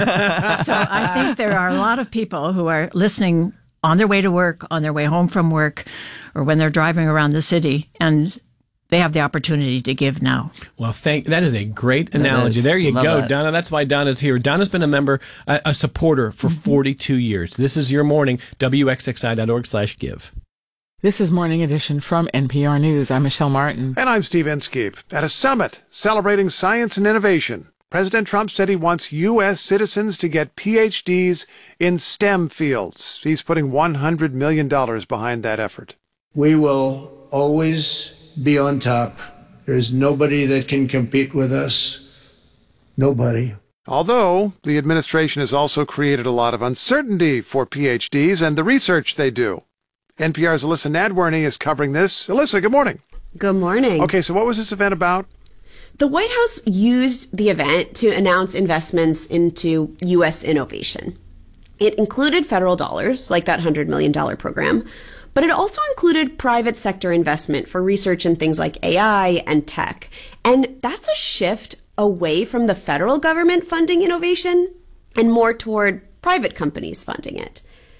I think there are a lot of people who are listening on their way to work, on their way home from work, or when they're driving around the city, and they have the opportunity to give now. Well, that is a great analogy. There you go, that. Donna. That's why Donna's here. Donna's been a member, a supporter for 42 years. This is your morning, WXXI.org/give. This is Morning Edition from NPR News. I'm Michelle Martin. And I'm Steve Inskeep. At a summit celebrating science and innovation, President Trump said he wants U.S. citizens to get PhDs in STEM fields. He's putting $100 million behind that effort. We will always be on top. There's nobody that can compete with us. Nobody. Although the administration has also created a lot of uncertainty for PhDs and the research they do. NPR's Alyssa Nadworny is covering this. Alyssa, good morning. Good morning. Okay, so what was this event about? The White House used the event to announce investments into U.S. innovation. It included federal dollars, like that $100 million program, but it also included private sector investment for research in things like AI and tech. And that's a shift away from the federal government funding innovation and more toward private companies funding it.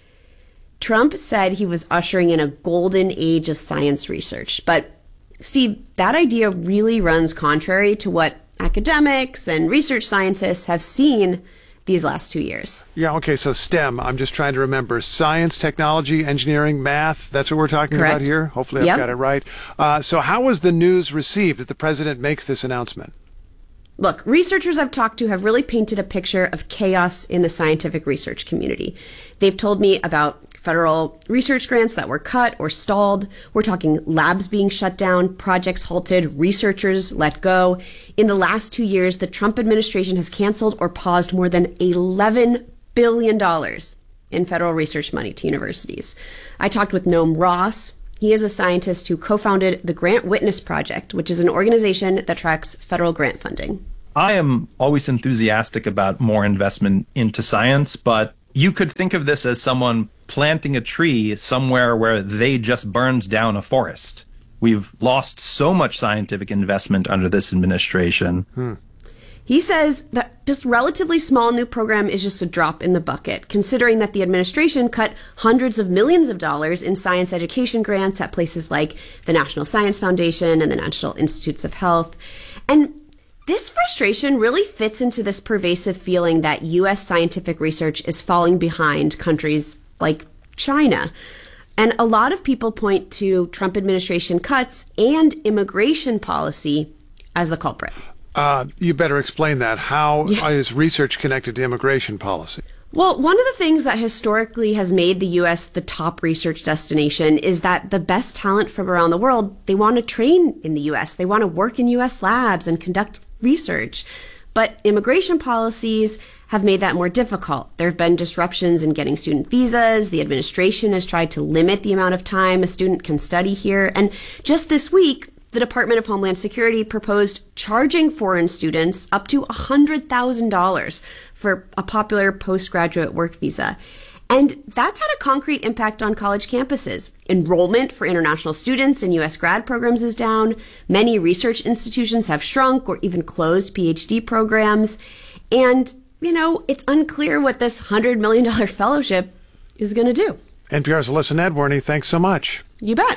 Trump said he was ushering in a golden age of science research. But, Steve, that idea really runs contrary to what academics and research scientists have seen these last 2 years. Yeah, okay, so STEM, I'm just trying to remember. Science, technology, engineering, math, that's what we're talking Correct. about here? Hopefully I've got it right. So how was the news received that the president makes this announcement? Look, researchers I've talked to have really painted a picture of chaos in the scientific research community. They've told me about federal research grants that were cut or stalled. We're talking labs being shut down, projects halted, researchers let go. In the last 2 years, the Trump administration has canceled or paused more than $11 billion in federal research money to universities. I talked with Noam Ross. He is a scientist who co-founded the Grant Witness Project, which is an organization that tracks federal grant funding. I am always enthusiastic about more investment into science, but you could think of this as someone planting a tree somewhere where they just burned down a forest. We've lost so much scientific investment under this administration. He says that this relatively small new program is just a drop in the bucket, considering that the administration cut hundreds of millions of dollars in science education grants at places like the National Science Foundation and the National Institutes of Health. And this frustration really fits into this pervasive feeling that U.S. scientific research is falling behind countries like China. And a lot of people point to Trump administration cuts and immigration policy as the culprit. You better explain that. How is research connected to immigration policy? Well, one of the things that historically has made the U.S. the top research destination is that the best talent from around the world, they want to train in the U.S. They want to work in U.S. labs and conduct research. But immigration policies have made that more difficult. There have been disruptions in getting student visas. The administration has tried to limit the amount of time a student can study here. And just this week, the Department of Homeland Security proposed charging foreign students up to $100,000 for a popular postgraduate work visa. And that's had a concrete impact on college campuses. Enrollment for international students in U.S. grad programs is down. Many research institutions have shrunk or even closed PhD programs. And, it's unclear what this $100 million fellowship is going to do. NPR's Alyssa Nedwarney, thanks so much. You bet.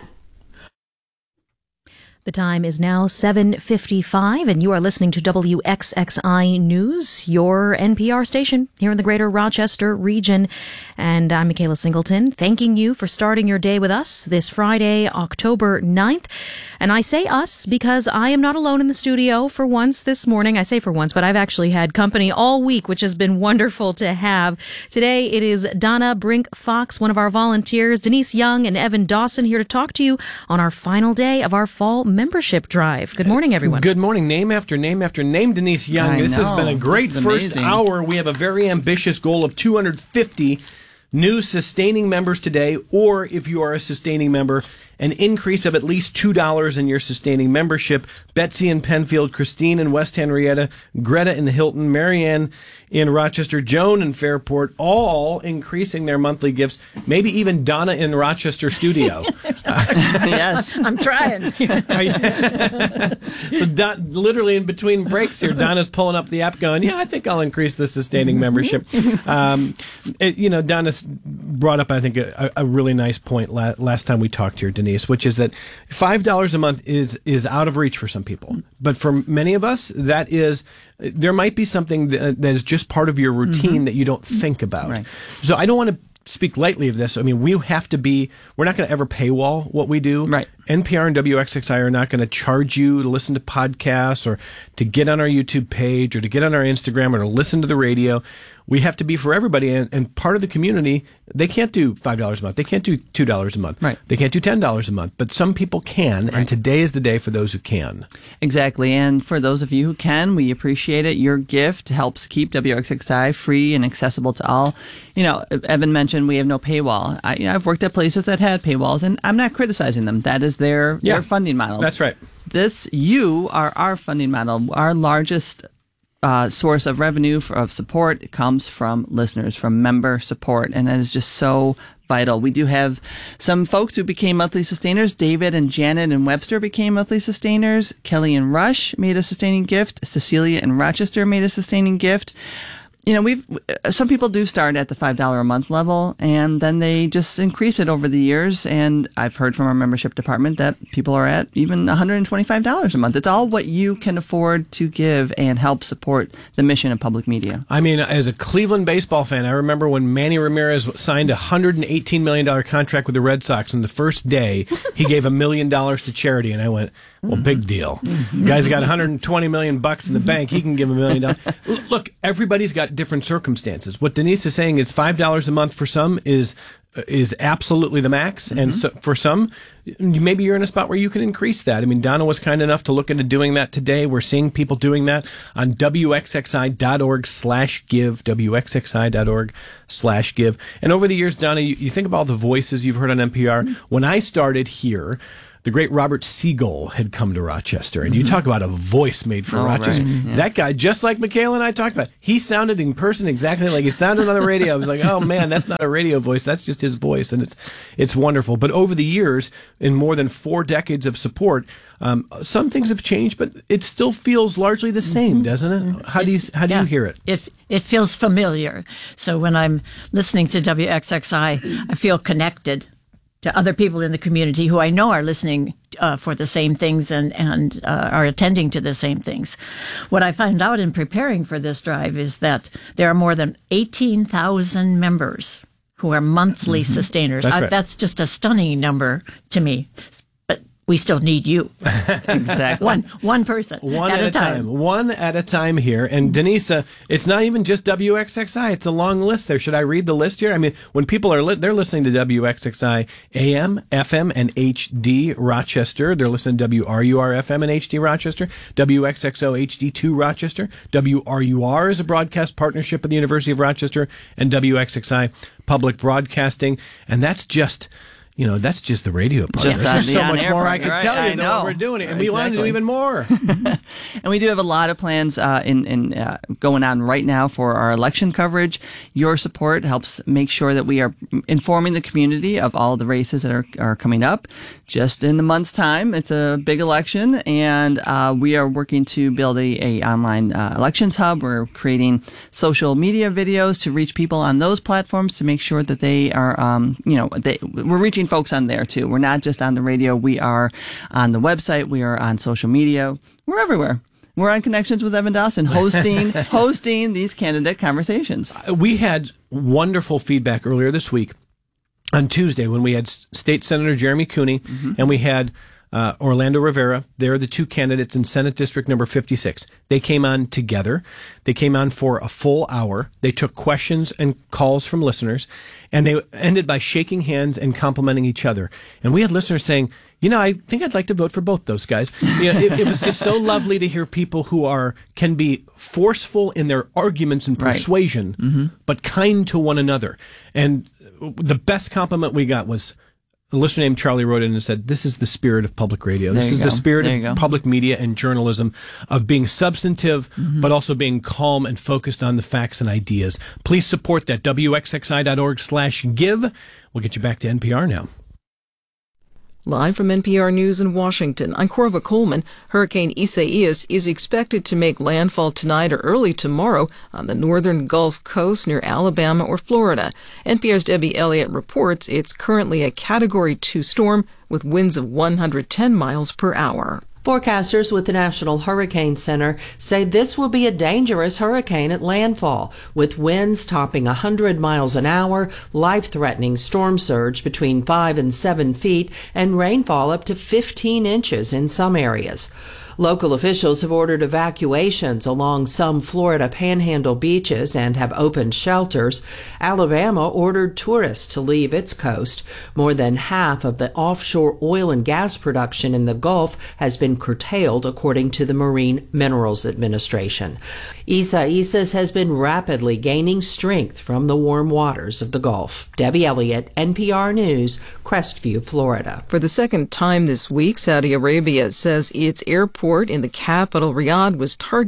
The time is now 7:55, and you are listening to WXXI News, your NPR station here in the greater Rochester region. And I'm Michaela Singleton, thanking you for starting your day with us this Friday, October 9th. And I say us because I am not alone in the studio for once this morning. I say for once, but I've actually had company all week, which has been wonderful to have. Today, it is Donna Brink-Fox, one of our volunteers, Denise Young, and Evan Dawson here to talk to you on our final day of our fall membership drive. Good morning, everyone. Good morning. Name after name after name, Denise Young. This has been a great first hour. We have a very ambitious goal of 250 new sustaining members today, or if you are a sustaining member, an increase of at least $2 in your sustaining membership. Betsy in Penfield, Christine in West Henrietta, Greta in Hilton, Marianne in Rochester, Joan in Fairport, all increasing their monthly gifts. Maybe even Donna in Rochester studio. Yes, I'm trying. So literally in between breaks here, Donna's pulling up the app going, I think I'll increase the sustaining membership. Donna brought up, I think, a really nice point last time we talked here, Denise, which is that $5 a month is out of reach for some people. But for many of us, there might be something that is just part of your routine that you don't think about. Right. So I don't want to speak lightly of this. I mean, we're not going to ever paywall what we do. Right. NPR and WXXI are not going to charge you to listen to podcasts or to get on our YouTube page or to get on our Instagram or to listen to the radio. We have to be for everybody, and part of the community, they can't do $5 a month. They can't do $2 a month. Right. They can't do $10 a month, but some people can, and today is the day for those who can. Exactly, and for those of you who can, we appreciate it. Your gift helps keep WXXI free and accessible to all. Evan mentioned we have no paywall. I've worked at places that had paywalls, and I'm not criticizing them. That is their funding model. That's right. You are our funding model. Our largest source of revenue of support comes from listeners, from member support, and that is just so vital. We do have some folks who became monthly sustainers. David and Janet and Webster became monthly sustainers. Kelly and Rush made a sustaining gift. Cecilia and Rochester made a sustaining gift. You know, some people do start at the $5 a month level, and then they just increase it over the years. And I've heard from our membership department that people are at even $125 a month. It's all what you can afford to give and help support the mission of public media. I mean, as a Cleveland baseball fan, I remember when Manny Ramirez signed a $118 million contract with the Red Sox, and the first day he gave $1 million to charity, and I went, well, big deal. Guy's got $120 million in the bank. He can give $1 million. Look, everybody's got different circumstances. What Denise is saying is $5 a month for some is absolutely the max, and so for some, maybe you're in a spot where you can increase that. I mean, Donna was kind enough to look into doing that today. We're seeing people doing that on WXXI.org/give, WXXI.org/give. And over the years, Donna, you think about all the voices you've heard on NPR. When I started here, the great Robert Siegel had come to Rochester, and you talk about a voice made for Rochester. Right. Yeah. That guy, just like Michaela and I talked about, he sounded in person exactly like he sounded on the radio. I was like, oh man, that's not a radio voice, that's just his voice, and it's wonderful. But over the years, in more than 4 decades of support, some things have changed, but it still feels largely the same, doesn't it? How do you hear it? It feels familiar. So when I'm listening to WXXI, I feel connected to other people in the community who I know are listening for the same things and are attending to the same things. What I found out in preparing for this drive is that there are more than 18,000 members who are monthly sustainers. That's right. That's just a stunning number to me. But we still need you. Exactly. One person. One at a time. One at a time here. And Denise, it's not even just WXXI. It's a long list there. Should I read the list here? I mean, when people are they're listening to WXXI AM, FM, and HD Rochester. They're listening to WRUR FM and HD Rochester, WXXO HD2 Rochester. WRUR is a broadcast partnership of the University of Rochester and WXXI Public Broadcasting. And that's just the radio part. There's so much more I could tell you that we're doing it, and we want to do even more. And we do have a lot of plans in going on right now for our election coverage. Your support helps make sure that we are informing the community of all the races that are coming up. Just in a month's time, it's a big election, and we are working to build a online elections hub. We're creating social media videos to reach people on those platforms to make sure that they are, we're reaching folks on there too. We're not just on the radio. We are on the website. We are on social media. We're everywhere. We're on Connections with Evan Dawson, hosting these candidate conversations. We had wonderful feedback earlier this week on Tuesday when we had State Senator Jeremy Cooney and we had Orlando Rivera. They're the two candidates in Senate District number 56. They came on together. They came on for a full hour. They took questions and calls from listeners, and they ended by shaking hands and complimenting each other. And we had listeners saying, I think I'd like to vote for both those guys. It was just so lovely to hear people who can be forceful in their arguments and persuasion, but kind to one another. And the best compliment we got was a listener named Charlie wrote in and said, this is the spirit of public radio. This is the spirit of public media and journalism, of being substantive, but also being calm and focused on the facts and ideas. Please support that. WXXI.org/give. We'll get you back to NPR now. Live from NPR News in Washington, I'm Corva Coleman. Hurricane Isaias is expected to make landfall tonight or early tomorrow on the northern Gulf Coast near Alabama or Florida. NPR's Debbie Elliott reports it's currently a Category 2 storm with winds of 110 miles per hour. Forecasters with the National Hurricane Center say this will be a dangerous hurricane at landfall, with winds topping 100 miles an hour, life-threatening storm surge between 5 and 7 feet, and rainfall up to 15 inches in some areas. Local officials have ordered evacuations along some Florida Panhandle beaches and have opened shelters. Alabama ordered tourists to leave its coast. More than half of the offshore oil and gas production in the Gulf has been curtailed, according to the Marine Minerals Administration. Isaias has been rapidly gaining strength from the warm waters of the Gulf. Debbie Elliott, NPR News, Crestview, Florida. For the second time this week, Saudi Arabia says its airport in the capital, Riyadh, was targeted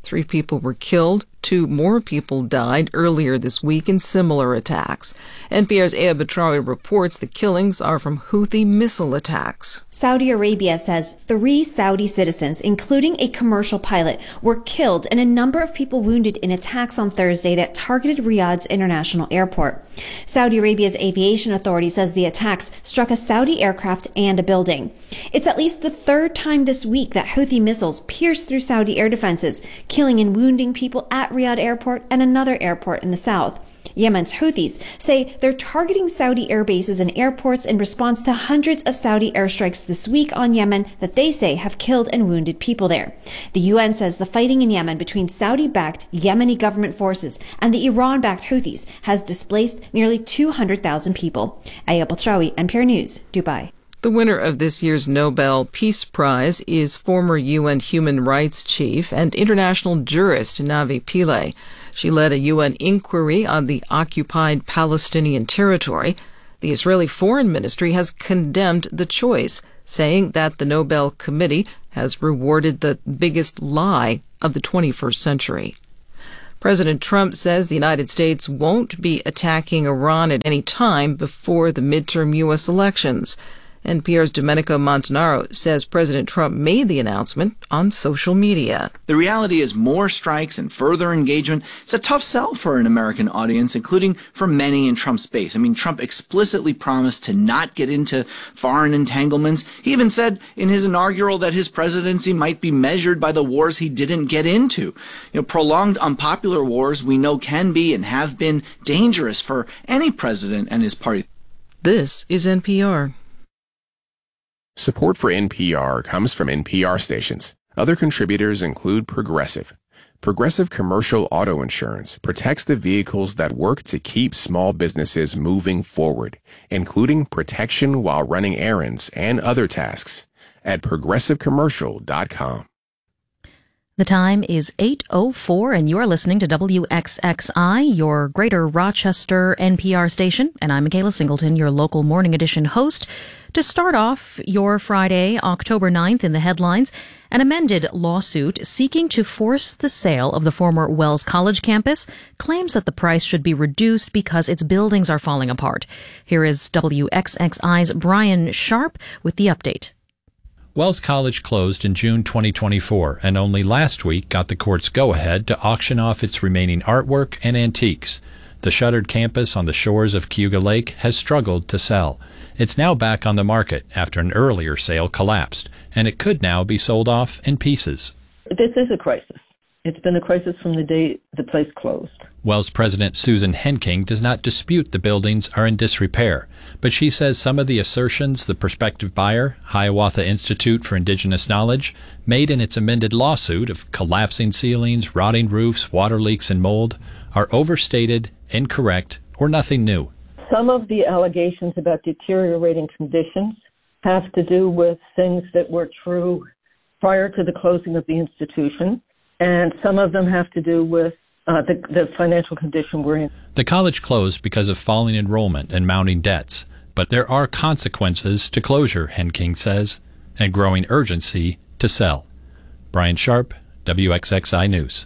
3 people were killed. 2 more people died earlier this week in similar attacks. NPR's Ea Batrawi reports the killings are from Houthi missile attacks. Saudi Arabia says 3 Saudi citizens, including a commercial pilot, were killed and a number of people wounded in attacks on Thursday that targeted Riyadh's international airport. Saudi Arabia's aviation authority says the attacks struck a Saudi aircraft and a building. It's at least the 3rd time this week that Houthi missiles pierced through Saudi air defenses, killing and wounding people at Riyadh Airport and another airport in the south. Yemen's Houthis say they're targeting Saudi air bases and airports in response to hundreds of Saudi airstrikes this week on Yemen that they say have killed and wounded people there. The UN says the fighting in Yemen between Saudi-backed Yemeni government forces and the Iran-backed Houthis has displaced nearly 200,000 people. Aya Batrawi, NPR News, Dubai. The winner of this year's Nobel Peace Prize is former UN human rights chief and international jurist Navi Pillay. She led a UN inquiry on the occupied Palestinian territory. The Israeli Foreign Ministry has condemned the choice, saying that the Nobel Committee has rewarded the biggest lie of the 21st century. President Trump says the United States won't be attacking Iran at any time before the midterm U.S. elections. NPR's Domenico Montanaro says President Trump made the announcement on social media. The reality is more strikes and further engagement. It's a tough sell for an American audience, including for many in Trump's base. I mean, Trump explicitly promised to not get into foreign entanglements. He even said in his inaugural that his presidency might be measured by the wars he didn't get into. Prolonged unpopular wars we know can be and have been dangerous for any president and his party. This is NPR. Support for NPR comes from NPR stations. Other contributors include Progressive. Progressive Commercial Auto Insurance protects the vehicles that work to keep small businesses moving forward, including protection while running errands and other tasks. At progressivecommercial.com. The time is 8:04, and you're listening to WXXI, your Greater Rochester NPR station, and I'm Michaela Singleton, your local Morning Edition host. To start off your Friday, October 9th, in the headlines, an amended lawsuit seeking to force the sale of the former Wells College campus claims that the price should be reduced because its buildings are falling apart. Here is WXXI's Brian Sharp with the update. Wells College closed in June 2024 and only last week got the court's go-ahead to auction off its remaining artwork and antiques. The shuttered campus on the shores of Cayuga Lake has struggled to sell. It's now back on the market after an earlier sale collapsed, and it could now be sold off in pieces. This is a crisis. It's been a crisis from the day the place closed. Wells President Susan Henking does not dispute the buildings are in disrepair, but she says some of the assertions the prospective buyer, Hiawatha Institute for Indigenous Knowledge, made in its amended lawsuit of collapsing ceilings, rotting roofs, water leaks, and mold are overstated, incorrect, or nothing new. Some of the allegations about deteriorating conditions have to do with things that were true prior to the closing of the institution, and some of them have to do with the financial condition we're in. The college closed because of falling enrollment and mounting debts, but there are consequences to closure, Henking says, and growing urgency to sell. Brian Sharp, WXXI News.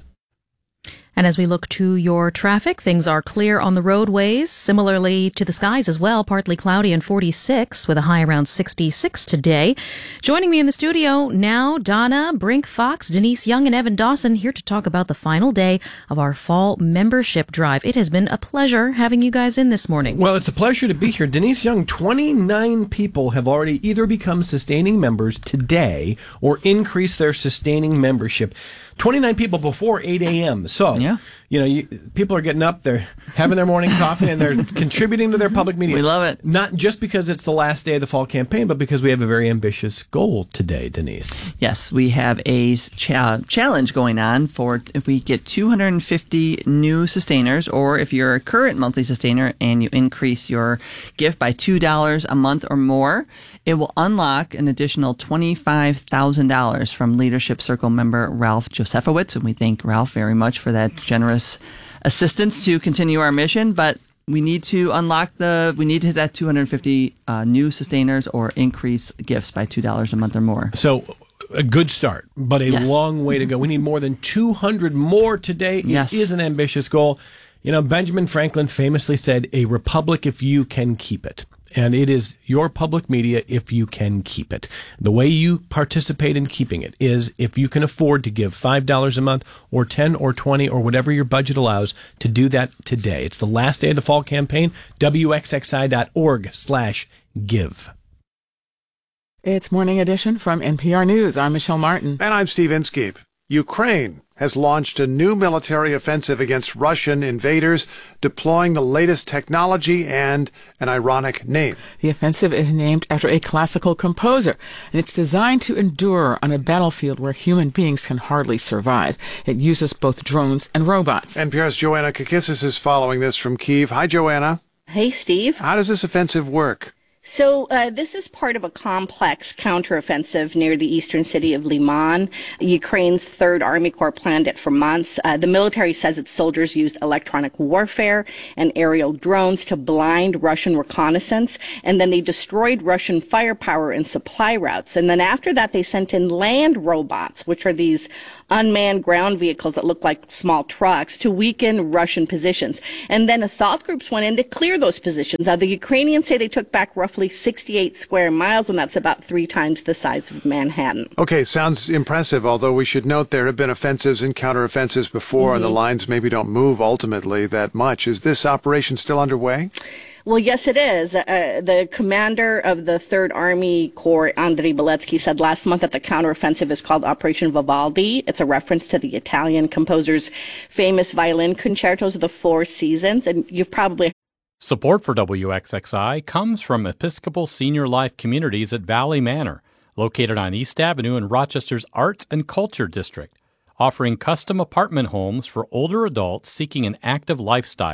And as we look to your traffic, things are clear on the roadways. Similarly to the skies as well, partly cloudy and 46 with a high around 66 today. Joining me in the studio now, Donna, Brink Fox, Denise Young, and Evan Dawson here to talk about the final day of our fall membership drive. It has been a pleasure having you guys in this morning. Well, it's a pleasure to be here. Denise Young, 29 people have already either become sustaining members today or increased their sustaining membership. 29 people before 8 a.m. So, people are getting up, they're having their morning coffee, and they're contributing to their public media. We love it. Not just because it's the last day of the fall campaign, but because we have a very ambitious goal today, Denise. Yes, we have a challenge going on for if we get 250 new sustainers, or if you're a current monthly sustainer and you increase your gift by $2 a month or more, it will unlock an additional $25,000 from Leadership Circle member Ralph Josefowitz, and we thank Ralph very much for that generous assistance to continue our mission. But we need to we need to hit that 250 new sustainers or increase gifts by $2 a month or more. So a good start, but a long way to go. We need more than 200 more today. It is an ambitious goal. You know, Benjamin Franklin famously said, "A republic if you can keep it." And it is your public media if you can keep it. The way you participate in keeping it is if you can afford to give $5 a month or 10 or 20 or whatever your budget allows to do that today. It's the last day of the fall campaign, wxxi.org/give. It's Morning Edition from NPR News. I'm Michelle Martin. And I'm Steve Inskeep. Ukraine has launched a new military offensive against Russian invaders, deploying the latest technology and an ironic name. The offensive is named after a classical composer, and it's designed to endure on a battlefield where human beings can hardly survive. It uses both drones and robots. NPR's Joanna Kakissis is following this from Kyiv. Hi, Joanna. Hey, Steve. How does this offensive work? So this is part of a complex counteroffensive near the eastern city of Liman. Ukraine's Third Army Corps planned it for months. The military says its soldiers used electronic warfare and aerial drones to blind Russian reconnaissance, and then they destroyed Russian firepower and supply routes. And then after that, they sent in land robots, which are these unmanned ground vehicles that look like small trucks, to weaken Russian positions. And then assault groups went in to clear those positions. Now, the Ukrainians say they took back roughly 68 square miles, and that's about 3 times the size of Manhattan. Okay, sounds impressive, although we should note there have been offensives and counteroffensives before, and the lines maybe don't move ultimately that much. Is this operation still underway? Well, yes, it is. The commander of the Third Army Corps, Andriy Beletsky, said last month that the counteroffensive is called Operation Vivaldi. It's a reference to the Italian composer's famous violin concertos of the Four Seasons, and you've probably Support for WXXI comes from Episcopal Senior Life Communities at Valley Manor, located on East Avenue in Rochester's Arts and Culture District, offering custom apartment homes for older adults seeking an active lifestyle.